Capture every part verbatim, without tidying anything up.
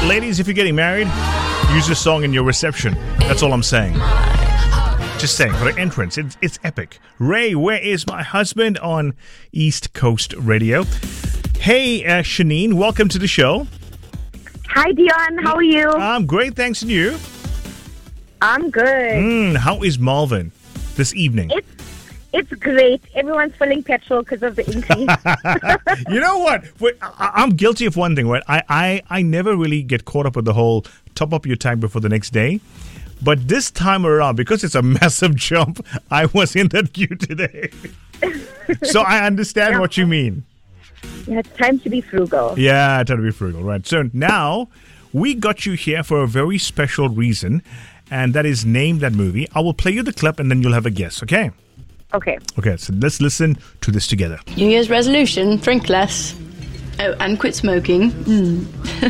Ladies, if you're getting married, use this song in your reception. That's all I'm saying. Just saying, for the entrance, it's, it's epic. Ray, Where Is My Husband on East Coast Radio. Hey, uh, Shanine, welcome to the show. Hi, Dion. How are you? I'm great, thanks. And you? I'm good. Mm, how is Malvern this evening? It's it's great. Everyone's filling petrol because of the increase. You know what? Wait, I, I'm guilty of one thing, right? I, I, I never really get caught up with the whole top up your tank before the next day. But this time around, because it's a massive jump, I was in that queue today. So I understand Yeah. what you mean. Yeah, it's time to be frugal. Yeah, try to be frugal, right? So now we got you here for a very special reason, and that is Name That Movie. I will play you the clip and then you'll have a guess, okay? Okay. Okay, so let's listen to this together. New Year's resolution, drink less. Oh, and quit smoking. Mm.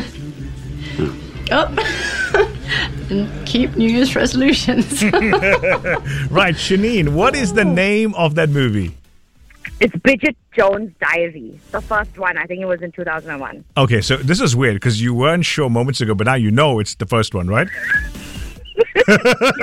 Oh. And keep New Year's resolutions. Right, Shanine, what is the name of that movie? It's Bridget Jones' Diary. The first one. I think it was in two thousand one. Okay, so this is weird because you weren't sure moments ago, but now you know it's the first one, right? Because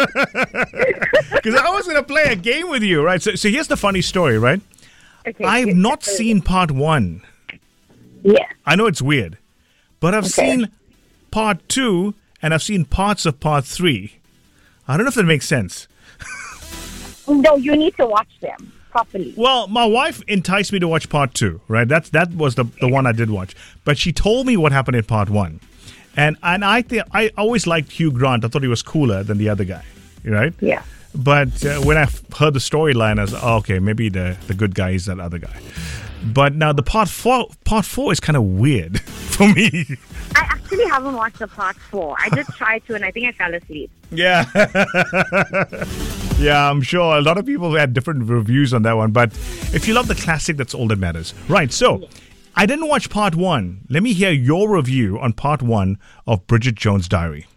I was going to play a game with you, right? So, so here's the funny story, right? Okay. I've yes, not yes, seen part one. Yeah. I know it's weird, but I've Okay. seen part two and I've seen parts of part three. I don't know if that makes sense. No, you need to watch them properly. Well, my wife enticed me to watch part two, right? That's that was the, the one I did watch. But she told me what happened in part one. And and I think I always liked Hugh Grant. I thought he was cooler than the other guy, right? Yeah. But uh, when I f- heard the storyline, I was like, oh, okay, maybe the, the good guy is that other guy. But now the part four, part four is kind of weird for me. I actually haven't watched the part four. I did try to, and I think I fell asleep. Yeah. Yeah, I'm sure a lot of people had different reviews on that one. But if you love the classic, that's all that matters. Right, so Yeah. I didn't watch part one. Let me hear your review on part one of Bridget Jones' Diary.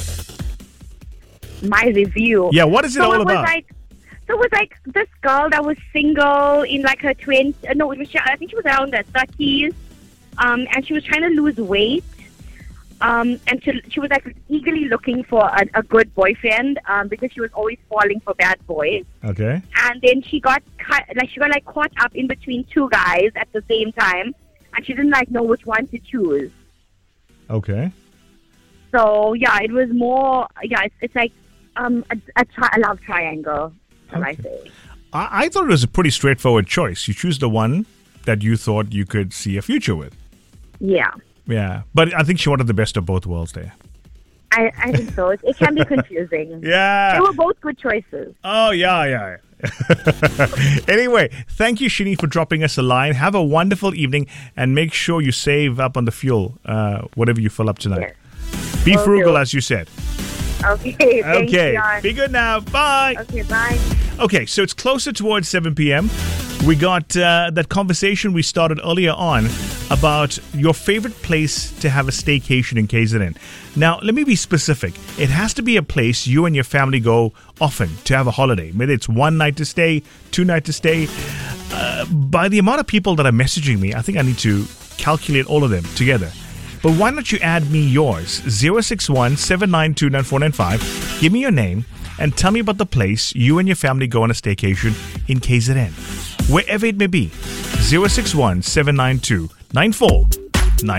My review. Yeah, what is it so all it was about? Like, so it was like this girl that was single in like her twenties. Uh, no, it was, I think she was around her thirties. Um, and she was trying to lose weight. Um, and she, she was like eagerly looking for a, a good boyfriend um, because she was always falling for bad boys. Okay. And then she got cut, like she got like caught up in between two guys at the same time, and she didn't like know which one to choose. Okay. So yeah, it was more. Yeah, it's, it's like um, a, a, tri- a love triangle, shall I Okay. say? I, I thought it was a pretty straightforward choice. You choose the one that you thought you could see a future with. Yeah, Yeah. But I think she wanted the best of both worlds there. I, I think so. It, it can be confusing. Yeah. They were both good choices. Oh, yeah, yeah. Anyway, thank you, Shini, for dropping us a line. Have a wonderful evening and make sure you save up on the fuel, uh, whatever you fill up tonight. Yes. Be Will frugal, do. as you said. Okay. Thanks, Okay. Dion. Be good now. Bye. Okay. Bye. Okay, so it's closer towards seven p.m. We got uh, that conversation we started earlier on about your favorite place to have a staycation in K Z N. Now, let me be specific. It has to be a place you and your family go often to have a holiday. Maybe it's one night to stay, two nights to stay. Uh, by the amount of people that are messaging me, I think I need to calculate all of them together. But why don't you add me yours? zero six one, seven nine two, nine four nine five. Give me your name and tell me about the place you and your family go on a staycation in K Z N. Wherever it may be. zero six one, seven nine two, nine four